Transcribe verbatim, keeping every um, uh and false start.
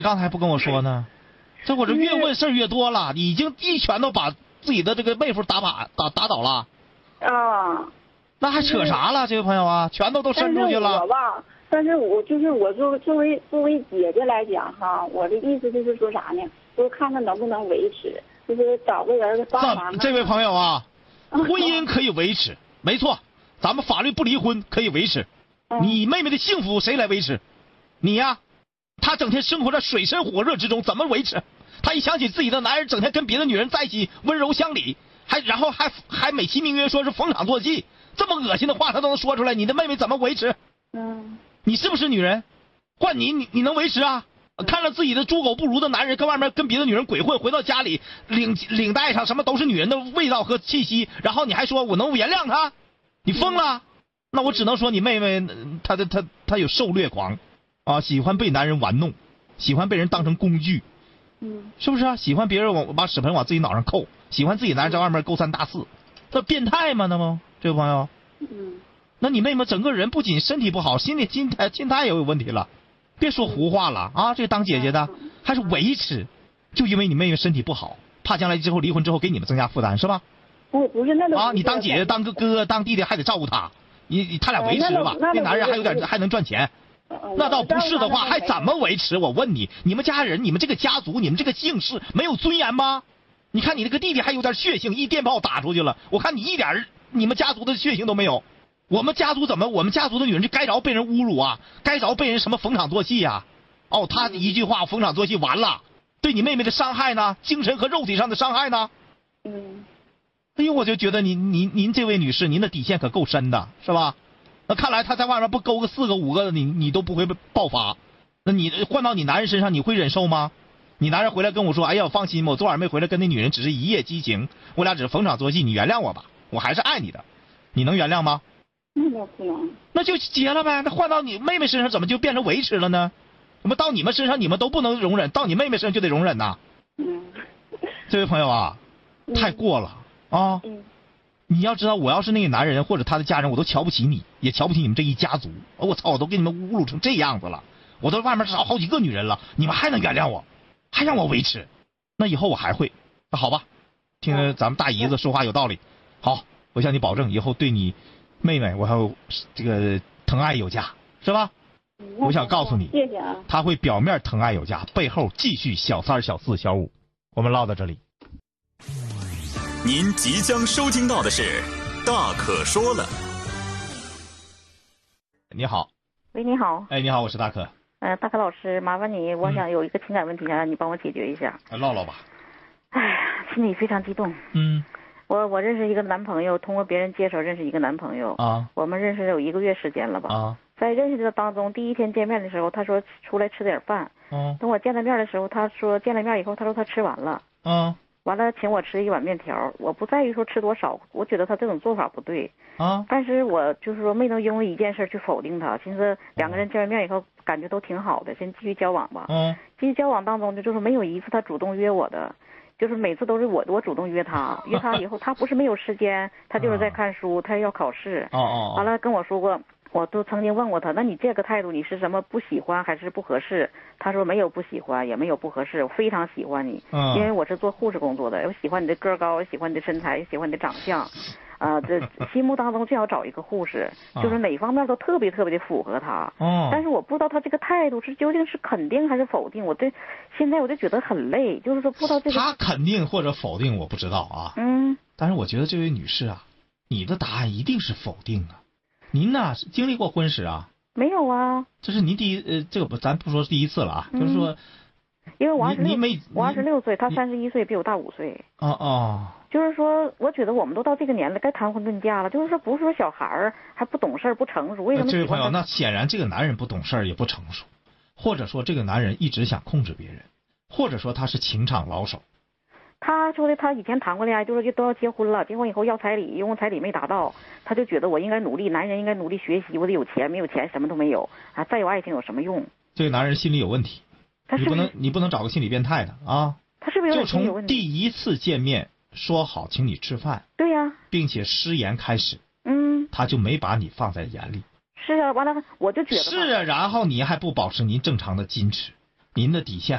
刚才不跟我说呢？这我这越问事儿越多了，你已经一拳头把自己的这个妹夫打把打打倒了。 啊。 那还扯啥了，这位朋友啊？拳头都伸出去了。 但是我吧，但是我就是我作作为作为姐姐来讲哈，我的意思就是说啥呢？就是看看能不能维持，就是找个人帮忙。 这位朋友啊，婚姻可以维持，没错，咱们法律不离婚可以维持。 嗯、 你妹妹的幸福谁来维持？你呀，她整天生活在水深火热之中，怎么维持？她一想起自己的男人整天跟别的女人在一起温柔乡里，还然后还还美其名曰说是逢场作戏。这么恶心的话他都能说出来，你的妹妹怎么维持？ 嗯， 你是不是女人？换你你你能维持啊？看着自己的猪狗不如的男人跟外面跟别的女人鬼混，回到家里领领带上什么都是女人的味道和气息，然后你还说我能原谅他？你疯了？那我只能说你妹妹她的她她有受虐狂啊，喜欢被男人玩弄，喜欢被人当成工具， 嗯， 是不是啊？喜欢别人往把屎盆往自己脑上扣，喜欢自己男人在外面勾三搭四，这变态吗？那么这位朋友， 嗯， 那你妹妹整个人不仅身体不好，心理心态心态也有问题了。别说胡话了啊！这个当姐姐的还是维持，就因为你妹妹身体不好，怕将来之后离婚之后给你们增加负担，是吧？ 不不是那都啊！你当姐姐、当个哥、当弟弟还得照顾他，你你他俩维持吧。那男人还有点还能赚钱，那倒不是的话还怎么维持？我问你，你们家人、你们这个家族、你们这个姓氏没有尊严吗？你看你那个弟弟还有点血性，一电炮打出去了，我看你一点你们家族的血性都没有。我们家族怎么？我们家族的女人就该着被人侮辱啊，该着被人什么逢场作戏呀、啊？哦，他一句话逢场作戏完了，对你妹妹的伤害呢？精神和肉体上的伤害呢？ 嗯。 哎呦，我就觉得您您您这位女士，您的底线可够深的，是吧？那看来他在外面不勾个四个五个，你你都不会爆发。那你换到你男人身上，你会忍受吗？你男人回来跟我说：“哎呀，放心，我昨晚没回来跟那女人只是一夜激情，我俩只是逢场作戏，你原谅我吧，我还是爱你的。”你能原谅吗？ 那倒不能。 那就结了呗。那换到你妹妹身上，怎么就变成维持了呢？怎么到你们身上你们都不能容忍，到你妹妹身上就得容忍呐？ 嗯。 这位朋友啊，太过了啊！ 嗯。 你要知道，我要是那个男人或者他的家人，我都瞧不起你，也瞧不起你们这一家族。我操，我都给你们侮辱成这样子了，我都外面找好几个女人了，你们还能原谅我，还让我维持？那以后我还会。那好吧，听着咱们大姨子说话有道理。好，我向你保证，以后对你妹妹我还有这个疼爱有加，是吧？我想告诉你， 谢谢啊。 他会表面疼爱有加，背后继续小三小四小五。我们唠到这里。 您即将收听到的是《大可说了》。 你好。 喂，你好。 哎，你好，我是大可。 呃，大可老师，麻烦你，我想有一个情感问题，想让你帮我解决一下。 来唠唠吧。 哎呀，心里非常激动。 嗯。 我我认识一个男朋友，通过别人介绍认识一个男朋友啊。 我们认识有一个月时间了吧？ 啊。 在认识的当中，第一天见面的时候，他说出来吃点饭。 嗯。 等我见了面的时候，他说见了面以后，他说他吃完了。 嗯。 完了，请我吃一碗面条。我不在于说吃多少，我觉得他这种做法不对。 啊。但是我就是说没能因为一件事去否定他，寻思两个人见完面以后感觉都挺好的，先继续交往吧。 嗯。 继续交往当中，就是没有一次他主动约我的。就是每次都是我我主动约他，约他以后他不是没有时间，他就是在看书，他要考试。 哦哦。 完了跟我说过，我都曾经问过他，那你这个态度你是什么不喜欢还是不合适？他说没有不喜欢，也没有不合适，我非常喜欢你， 嗯、 因为我是做护士工作的，我喜欢你的个高，我喜欢你的身材，也喜欢你的长相。啊、呃，这心目当中最好找一个护士，就是哪方面都特别特别的符合他。 哦。 但是我不知道他这个态度是究竟是肯定还是否定，我对现在我就觉得很累，就是说不知道这个。 他肯定或者否定我不知道啊。 嗯。 但是我觉得这位女士啊，你的答案一定是否定啊。您呢经历过婚史啊？ 没有啊。 这是您第一呃，这个不咱不说是第一次了啊，嗯、就是说。 因为我二十六， 没我二十六岁，他三十一岁，比我大五岁。 哦哦。 就是说，我觉得我们都到这个年龄，该谈婚论嫁了。就是说，不是说小孩儿还不懂事儿、不成熟，为什么？ 这位朋友，那显然这个男人不懂事儿，也不成熟，或者说这个男人一直想控制别人，或者说他是情场老手。 他说的，他以前谈过恋爱，就是都要结婚了，结婚以后要彩礼，因为彩礼没达到，他就觉得我应该努力，男人应该努力学习，我得有钱，没有钱什么都没有啊，再有爱情有什么用？ 这个男人心里有问题。 他是你不能，你不能找个心理变态的啊！ 他是不是有点心理有问题？ 就从第一次见面说好请你吃饭， 对呀、啊， 并且失言开始， 嗯， 他就没把你放在眼里。 是啊，完了我就觉得是啊，然后你还不保持您正常的矜持，您的底线